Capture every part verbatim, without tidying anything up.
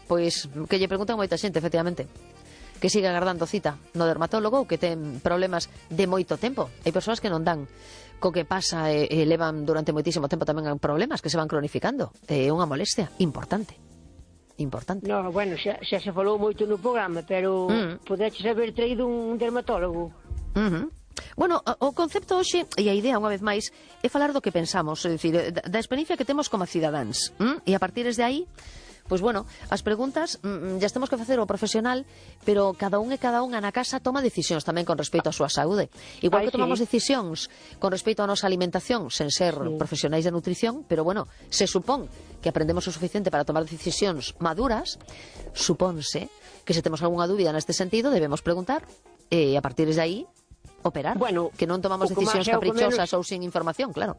pois que lle preguntan moita xente, efectivamente, que sigue agardando cita no dermatólogo ou que ten problemas de moito tempo. Hai persoas que non dan co que pasa e, e levan durante moitísimo tempo tamén problemas que se van cronificando. É unha molestia importante. Importante. No, bueno, xa, xa se falou moito no programa, pero mm. podeches haber traído un dermatólogo. Uh -huh. Bueno, o concepto hoxe, e a idea, unha vez máis, é falar do que pensamos, é dicir, da experiencia que temos como cidadáns. ¿Mm? E a partir de aí, pois bueno, as preguntas mm, ya temos que facer o profesional, pero cada un e cada unha na casa toma decisións tamén con respecto á súa saúde. Igual Ay, que tomamos sí. decisións con respecto á nosa alimentación, sen ser sí. profesionais de nutrición, pero bueno, se supón que aprendemos o suficiente para tomar decisións maduras, supónse que se temos algunha dúbida neste sentido, debemos preguntar, e a partir de aí operar, bueno, que non tomamos decisións caprichosas menos, ou sin información, claro.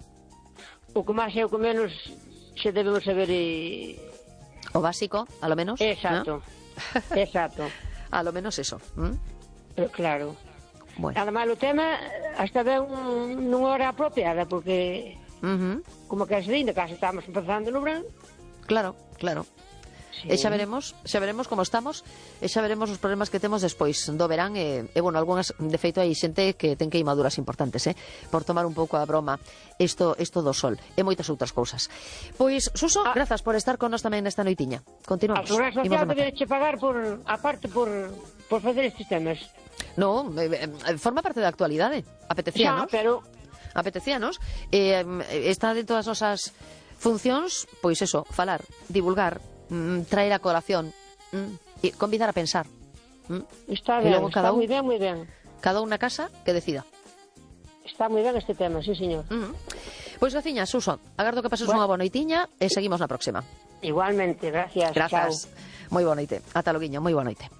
O que máis é o que menos se debemos saber e... o básico, a lo menos. Exacto, ¿no? Exacto. A lo menos eso. ¿Mm? Pero, claro. Bueno. Además, o tema hasta ben nunha hora apropiada, porque uh -huh. como que se linda, casi estamos empezando no verán. Claro, claro. Sí. E xa veremos, xa veremos como estamos, e xa veremos os problemas que temos despois do verán, e, e bueno, algunhas, de feito hai xente que ten queimaduras importantes, eh, por tomar un pouco a broma isto, isto do sol, e moitas outras cousas. Pois, Suso, ah. grazas por estar con nos tamén nesta noitiña. Continuamos. A Seguridade Social debeche pagar por, aparte por, por facer estes temas. No, eh, forma parte da actualidade, apetecíanos. Xa, pero... Apetecíanos, eh, está dentro das nosas funcións, pois eso, falar, divulgar, traer a colación, mm, y convidar a pensar. Mm. Está ben, está moi ben, moi ben. Cada unha casa que decida. Está moi ben este tema, sí, señor. Mm. Pois, pues, graciña, Suso, agardo que pases bueno. unha boa noitiña e seguimos na próxima. Igualmente, gracias. Grazas. Moi boa noite. Ata loguiño, moi boa noite.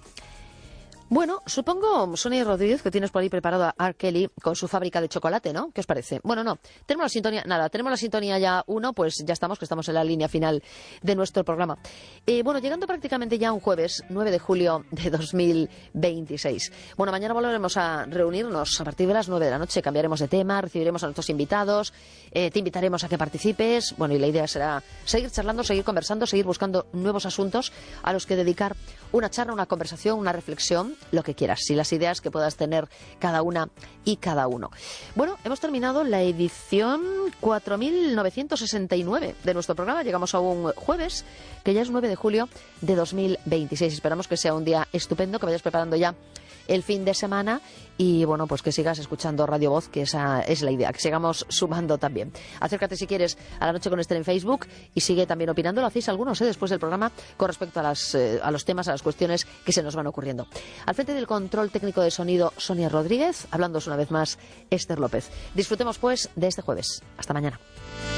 Bueno, supongo, Sonia Rodríguez, que tienes por ahí preparado a R. Kelly con su fábrica de chocolate, ¿no? ¿Qué os parece? Bueno, no, tenemos la sintonía, nada, tenemos la sintonía ya uno, pues ya estamos, que estamos en la línea final de nuestro programa. Eh, bueno, llegando prácticamente ya un jueves, nueve de julio de dos mil veintiséis. Bueno, mañana volveremos a reunirnos a partir de las nueve de la noche, cambiaremos de tema, recibiremos a nuestros invitados, eh, te invitaremos a que participes, bueno, y la idea será seguir charlando, seguir conversando, seguir buscando nuevos asuntos a los que dedicar una charla, una conversación, una reflexión, lo que quieras, y las ideas que puedas tener cada una y cada uno. Bueno, hemos terminado la edición cuatro mil novecientos sesenta y nueve de nuestro programa. Llegamos a un jueves, que ya es nueve de julio de dos mil veintiséis. Esperamos que sea un día estupendo, que vayas preparando ya el fin de semana y, bueno, pues que sigas escuchando Radio Voz, que esa es la idea, que sigamos sumando también. Acércate, si quieres, a La Noche con Esther en Facebook y sigue también opinando. Lo hacéis algunos, ¿eh?, después del programa con respecto a, las, eh, a los temas, a las cuestiones que se nos van ocurriendo. Al frente del control técnico de sonido, Sonia Rodríguez, hablándoos una vez más, Esther López. Disfrutemos, pues, de este jueves. Hasta mañana.